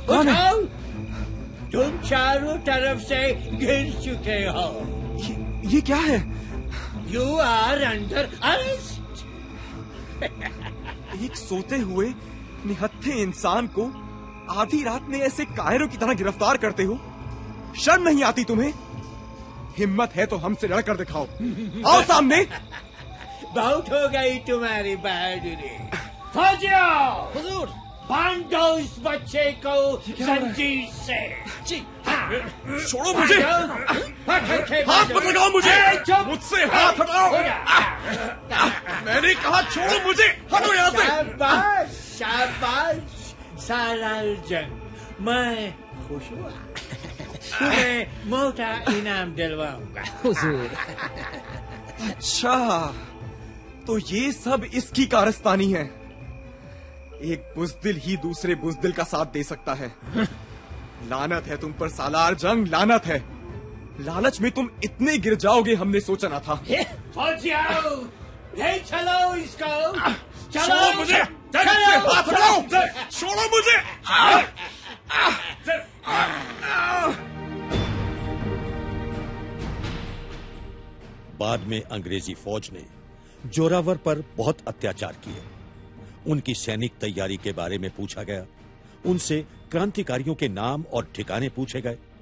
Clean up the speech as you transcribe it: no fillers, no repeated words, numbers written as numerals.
उठाओ, तुम चारों तरफ से गिर चुके हो। ये क्या है? You are under arrest. एक सोते हुए निहत्थे इंसान को आधी रात में ऐसे कायरों की तरह गिरफ्तार करते हो? शर्म नहीं आती तुम्हें? हिम्मत है तो हमसे लड़कर दिखाओ। आओ सामने। बहुत हो गई तुम्हारी बहादुरी। फौजियों, हुजूर, बांध दो इस बच्चे को जंजीर से। जी हाँ। छोड़ो मुझे, हाथ मत लगाओ मुझे, मुझसे हाथ हटाओ। मैंने कहा छोड़ो मुझे, हटो यहाँ से। शाबाश शाबाश सालार जंग, मैं खुश हुआ। तुम्हें मोटा इनाम दिलवाऊंगा। हुजूर। अच्छा, तो ये सब इसकी कारस्तानी है। एक बुज़दिल ही दूसरे बुज़दिल का साथ दे सकता है। लानत है तुम पर सालार जंग, लानत है। लालच में तुम इतने गिर जाओगे हमने सोचा ना था। फौजियों, ले चलो इसको। छोड़ो मुझे, हाथ हटाओ, छोड़ो मुझे। बाद में अंग्रेजी फौज ने जोरावर पर बहुत अत्याचार किए। उनकी सैनिक तैयारी के बारे में पूछा गया, उनसे क्रांतिकारियों के नाम और ठिकाने पूछे गए।